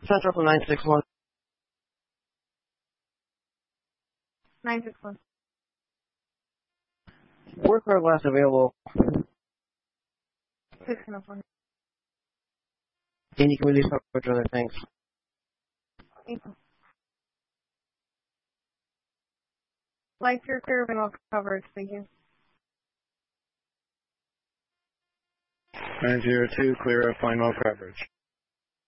Central to 961. 961. Work car glass available. 604. And you can release coverage on other things. Like your curving off coverage, thank you. 902, clear of final coverage.